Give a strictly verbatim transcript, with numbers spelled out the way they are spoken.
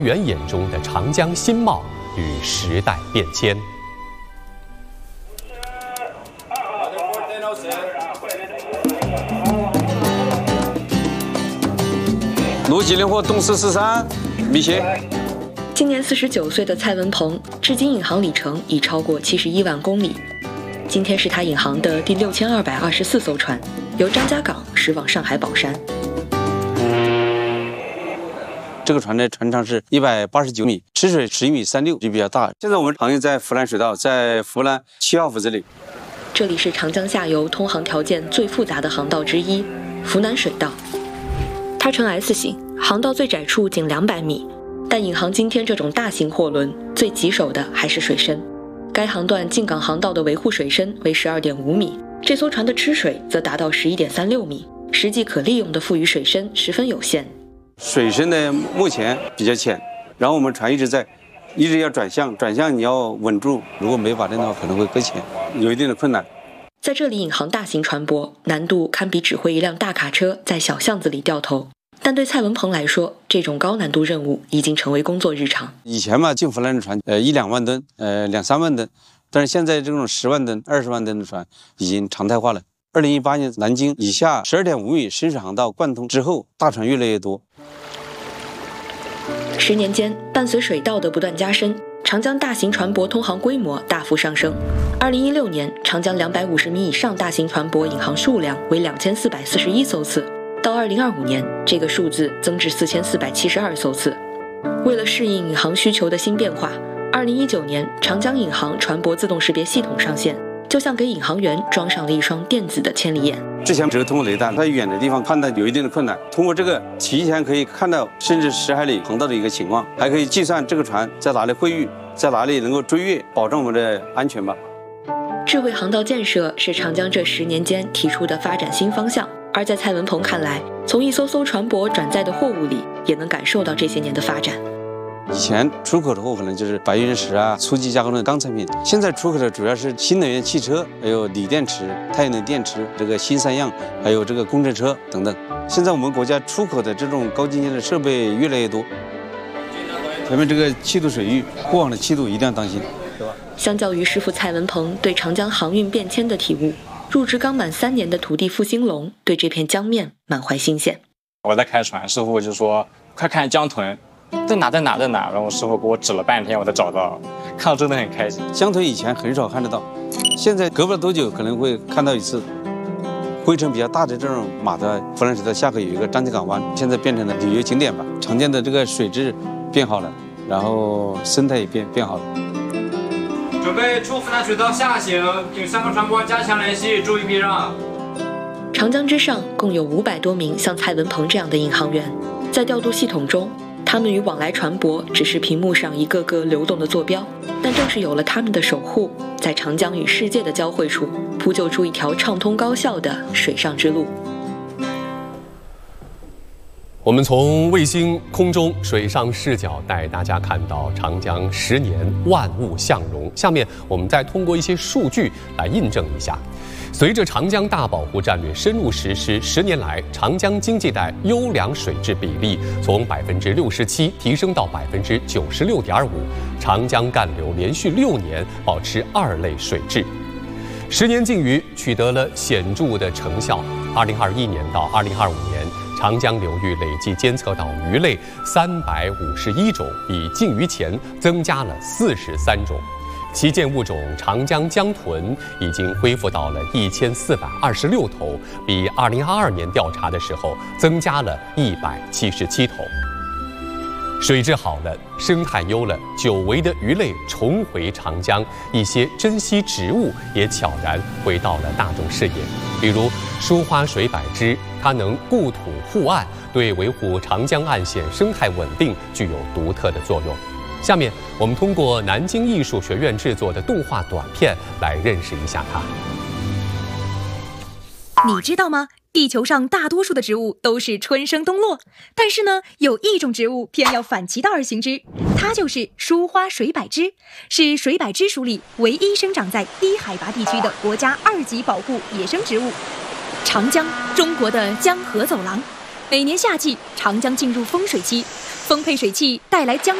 员眼中的长江新貌与时代变迁。 陆基灵活，东四四三，米线。 今年四十九岁的蔡文鹏，至今引航里程已超过七十一万公里。今天是他引航的第六千二百二十四艘船，由张家港驶往上海宝山。 这个船的船长是一百八十九米，吃水十一米三六，就比较大。现在我们航行在福兰水道，在福兰七号府这里。 这里是长江下游通航条件最复杂的航道之一——福南水道。它呈 S 型，航道最窄处仅两百米，但引航今天这种大型货轮，最棘手的还是水深。该航段进港航道的维护水深为 十二点五米，这艘船的吃水则达到 十一点三六米，实际可利用的富余水深十分有限。 水深呢目前比较浅，然后我们船一直在，一直要转向，转向你要稳住，如果没法的话可能会搁浅，有一定的困难。 在这里引航大型船舶，难度堪比指挥一辆大卡车在小巷子里掉头。但对蔡文鹏来说，这种高难度任务已经成为工作日常。 以前嘛，进福兰的船，呃，一两万吨，呃，两三万吨，但是现在这种十万吨、二十万吨的船已经常态化了。二零一八年，南京以下十二点五米深水航道贯通之后，大船越来越多。 十年间，伴随水道的不断加深，长江大型船舶通航规模大幅上升。二零一六年，长江两百五十米以上大型船舶引航数量为两千四百四十一艘次。到二零二五年，这个数字增至四千四百七十二艘次。为了适应引航需求的新变化，二零一九年长江引航船舶自动识别系统上线，就像给引航员装上了一双电子的千里眼。 之前只是通过雷达，在远的地方判断有一定的困难，通过这个提前可以看到甚至十海里航道的一个情况，还可以计算这个船在哪里会遇，在哪里能够追越，保证我们的安全吧。 智慧航道建设是长江这十年间提出的发展新方向。而在蔡文鹏看来，从一艘艘船舶转载的货物里，也能感受到这些年的发展。 以前出口的货可能就是白云石啊、初级加工的钢产品，现在出口的主要是新能源汽车，还有锂电池、太阳能电池、这个新三样，还有这个工程车等等。现在我们国家出口的这种高精尖的设备越来越多。前面这个气度水域，过往的气度一定要当心，对吧？ 相较于师傅蔡文鹏对长江航运变迁的体悟，入职刚满三年的土地傅兴龙对这片江面满怀新鲜。 我在开船，师傅就说快看江豚，在哪在哪在哪，然后师傅给我指了半天，我才找到，看到真的很开心。 江豚以前很少看得到，现在隔不了多久可能会看到一次。灰尘比较大的这种码头，福兰水道下口有一个张家港湾，现在变成了旅游景点吧。常见的这个水质变好了，然后生态也变变好了。 准备出福南水道下行，请三个船舶加强联系，注意避让。 长江之上共有五百多名像蔡文鹏这样的引航员，在调度系统中，他们与往来船舶只是屏幕上一个个流动的坐标，但正是有了他们的守护，在长江与世界的交汇处，铺就出一条畅通高效的水上之路。 我们从卫星空中水上视角带大家看到长江十年万物向荣。下面我们再通过一些数据来印证一下。随着长江大保护战略深入实施，十年来长江经济带优良水质比例从百分之六十七提升到百分之九十六点五，长江干流连续六年保持二类水质。十年禁渔取得了显著的成效。二零二一年到二零二五年，长江流域累计监测到鱼类三百五十一种，比禁渔前增加了四十三种。旗舰物种长江江豚已经恢复到了一千四百二十六头，比二零二二年调查的时候增加了一百七十七头。水质好了，生态优了，久违的鱼类重回长江，一些珍稀植物也悄然回到了大众视野。比如疏花水百枝，它能固土护岸，对维护长江岸线生态稳定具有独特的作用。下面我们通过南京艺术学院制作的动画短片来认识一下它。 你知道吗？地球上大多数的植物都是春生冬落，但是呢，有一种植物偏要反其道而行之，它就是疏花水百枝，是水百枝属里唯一生长在低海拔地区的国家二级保护野生植物。长江，中国的江河走廊。每年夏季，长江进入丰水期， 丰沛水汽带来江